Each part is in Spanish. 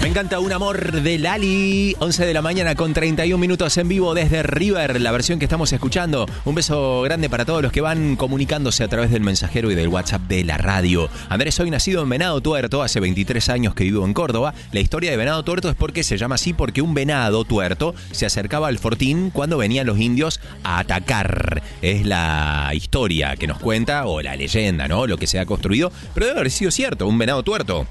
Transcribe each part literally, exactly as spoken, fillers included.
Me encanta Un Amor de Lali. once de la mañana con treinta y un minutos en vivo desde River, la versión que estamos escuchando. Un beso grande para todos los que van comunicándose a través del mensajero y del WhatsApp de la radio. Andrés, soy nacido en Venado Tuerto, hace veintitrés años que vivo en Córdoba. La historia de Venado Tuerto es porque se llama así porque un venado tuerto se acercaba al fortín cuando venían los indios a atacar. Es la historia que nos cuenta, o la leyenda, ¿no? Lo que se ha construido, pero debe haber sido cierto, un venado tuerto.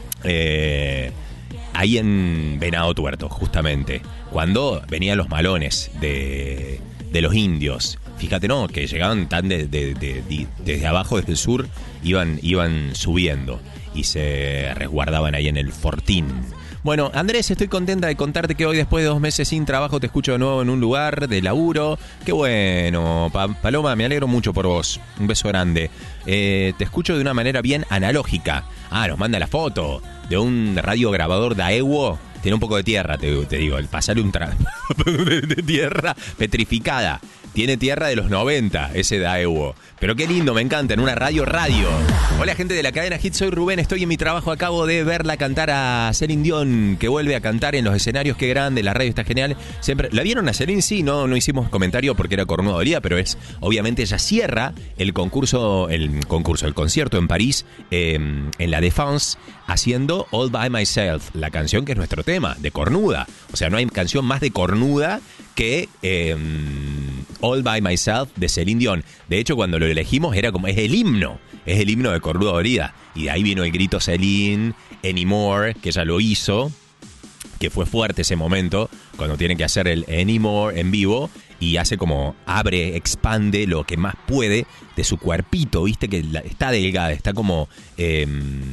Eh... Ahí en Venado Tuerto, justamente, cuando venían los malones de, de los indios. Fíjate, ¿no? Que llegaban tan de, de, de, de, desde abajo, desde el sur, iban, iban subiendo y se resguardaban ahí en el fortín. Bueno, Andrés, estoy contenta de contarte que hoy, después de dos meses sin trabajo, te escucho de nuevo en un lugar de laburo. Qué bueno, Pa- Paloma, me alegro mucho por vos. Un beso grande. Eh, te escucho de una manera bien analógica. Ah, nos manda la foto de un radiograbador Daewoo. Tiene un poco de tierra, te, te digo. El pasarle un tra... de, de tierra petrificada. Tiene tierra de los noventa, ese Daewoo. Pero qué lindo, me encanta, en una radio radio. Hola, gente de la cadena Hit, soy Rubén, estoy en mi trabajo, acabo de verla cantar a Celine Dion, que vuelve a cantar en los escenarios, qué grande, la radio está genial. Siempre, ¿la vieron a Celine? Sí, no, no hicimos comentario porque era cornuda, pero es, obviamente ella cierra el concurso, el concurso, el concierto en París, eh, en la Défense, haciendo All By Myself, la canción que es nuestro tema, de cornuda. O sea, no hay canción más de cornuda que eh, All By Myself de Celine Dion. De hecho, cuando lo elegimos era como, es el himno, es el himno de cornuda dolida. Y de ahí vino el grito Celine, Anymore, que ella lo hizo, que fue fuerte ese momento, cuando tienen que hacer el Anymore en vivo, y hace como, abre, expande lo que más puede de su cuerpito, viste que la, está delgada, está como... Eh,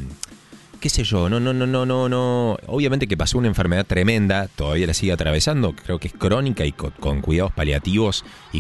qué sé yo, no, no, no, no, no, no. Obviamente que pasó una enfermedad tremenda, todavía la sigue atravesando, creo que es crónica y con, con cuidados paliativos y